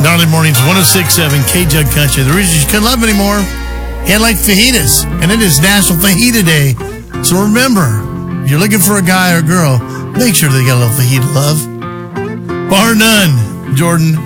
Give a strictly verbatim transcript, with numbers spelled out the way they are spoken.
Gnarly Mornings, one oh six point seven K-Jug Country. The reason you couldn't love him anymore, he had like fajitas, and it is National Fajita Day. So remember, if you're looking for a guy or girl, make sure they got a little fajita love. Bar none, Jordan.